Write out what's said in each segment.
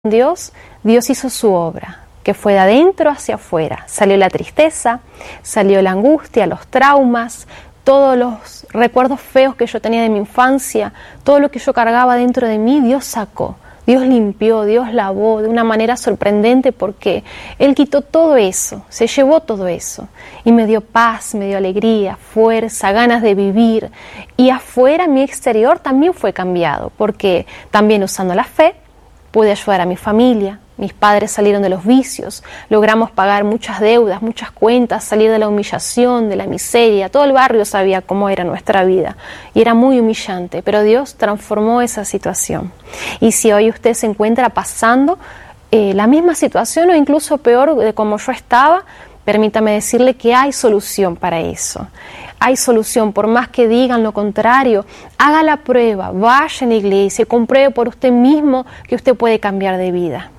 Dios, Dios hizo su obra, que fue de adentro hacia afuera. Salió la tristeza, salió la angustia, los traumas, todos los recuerdos feos que yo tenía de mi infancia, todo lo que yo cargaba dentro de mí, Dios sacó, Dios limpió, Dios lavó de una manera sorprendente porque Él quitó todo eso, se llevó todo eso y me dio paz, me dio alegría, fuerza, ganas de vivir. Y afuera, mi exterior también fue cambiado porque también usando la fe, pude ayudar a mi familia, mis padres salieron de los vicios, logramos pagar muchas deudas, muchas cuentas, salir de la humillación, de la miseria. Todo el barrio sabía cómo era nuestra vida y era muy humillante, pero Dios transformó esa situación. Y si hoy usted se encuentra pasando la misma situación o incluso peor de como yo estaba, permítame decirle que hay solución para eso. Hay solución, por más que digan lo contrario, haga la prueba, vaya a la iglesia, compruebe por usted mismo que usted puede cambiar de vida.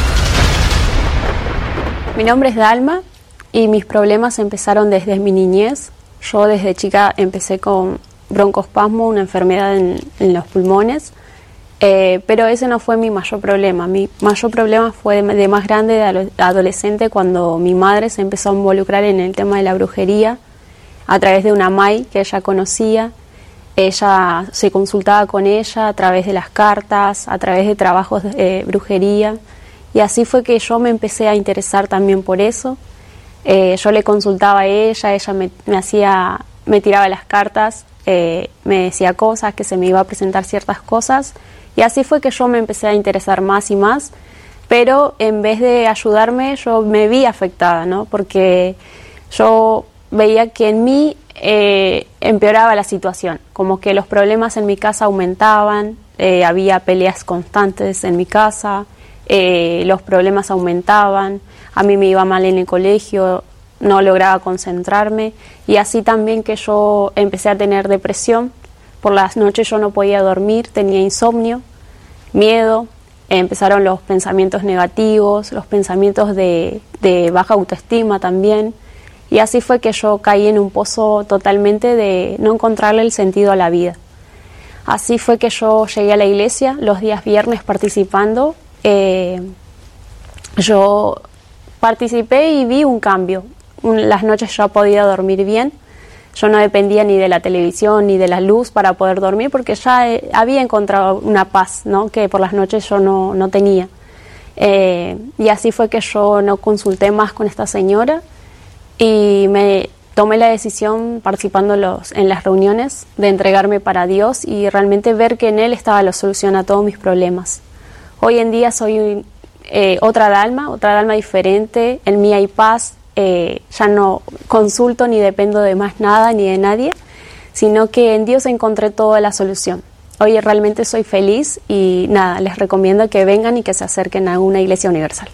Mi nombre es Dalma y mis problemas empezaron desde mi niñez. Yo desde chica empecé con broncoespasmo, una enfermedad en los pulmones, pero ese no fue mi mayor problema. Mi mayor problema fue de más grande, de adolescente, cuando mi madre se empezó a involucrar en el tema de la brujería a través de una MAI que ella conocía. Ella se consultaba con ella a través de las cartas, a través de trabajos de brujería. Y así fue que yo me empecé a interesar también por eso. Yo le consultaba a ella me tiraba las cartas, me decía cosas, que se me iba a presentar ciertas cosas. Y así fue que yo me empecé a interesar más y más. Pero en vez de ayudarme, yo me vi afectada, ¿no? Porque yo veía que en mí empeoraba la situación. Como que los problemas en mi casa aumentaban, había peleas constantes en mi casa. Los problemas aumentaban, a mí me iba mal en el colegio, no lograba concentrarme y así también que yo empecé a tener depresión. Por las noches yo no podía dormir, tenía insomnio, miedo, empezaron los pensamientos negativos, los pensamientos de baja autoestima también, y así fue que yo caí en un pozo totalmente de no encontrarle el sentido a la vida. Así fue que yo llegué a la iglesia los días viernes participando. Yo participé y vi un cambio. Las noches yo podía dormir bien. Yo no dependía ni de la televisión ni de la luz para poder dormir porque ya había encontrado una paz, ¿no? Que por las noches yo no tenía. Y así fue que yo no consulté más con esta señora y me tomé la decisión, participando en las reuniones, de entregarme para Dios y realmente ver que en Él estaba la solución a todos mis problemas. Hoy en día soy otra Dalma diferente, en mí hay paz, ya no consulto ni dependo de más nada ni de nadie, sino que en Dios encontré toda la solución. Hoy realmente soy feliz y nada, les recomiendo que vengan y que se acerquen a una iglesia universal.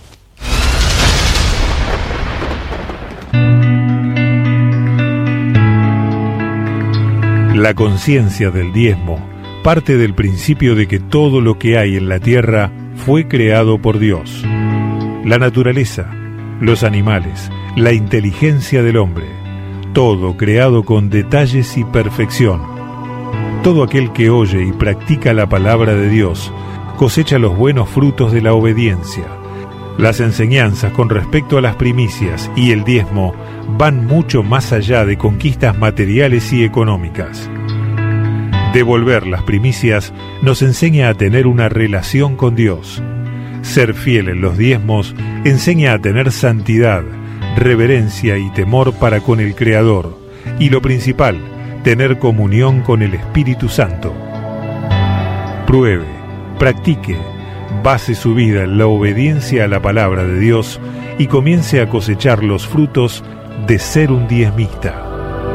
La conciencia del diezmo parte del principio de que todo lo que hay en la tierra fue creado por Dios. La naturaleza, los animales, la inteligencia del hombre, todo creado con detalles y perfección. Todo aquel que oye y practica la palabra de Dios cosecha los buenos frutos de la obediencia. Las enseñanzas con respecto a las primicias y el diezmo van mucho más allá de conquistas materiales y económicas. Devolver las primicias nos enseña a tener una relación con Dios. Ser fiel en los diezmos enseña a tener santidad, reverencia y temor para con el Creador. Y lo principal, tener comunión con el Espíritu Santo. Pruebe, practique, base su vida en la obediencia a la palabra de Dios y comience a cosechar los frutos de ser un diezmista.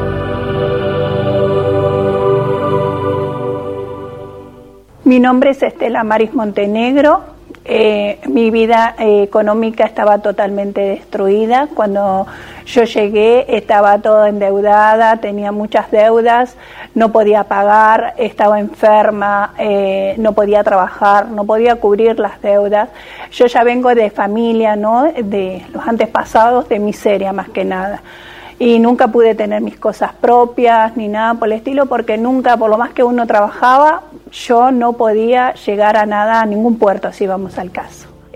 Mi nombre es Estela Maris Montenegro. Mi vida económica estaba totalmente destruida. Cuando yo llegué estaba toda endeudada, tenía muchas deudas, no podía pagar, estaba enferma, no podía trabajar, no podía cubrir las deudas. Yo ya vengo de familia, ¿no? De los antepasados, de miseria más que nada. Y nunca pude tener mis cosas propias ni nada por el estilo, porque nunca, por lo más que uno trabajaba, yo no podía llegar a nada, a ningún puerto, si vamos al caso.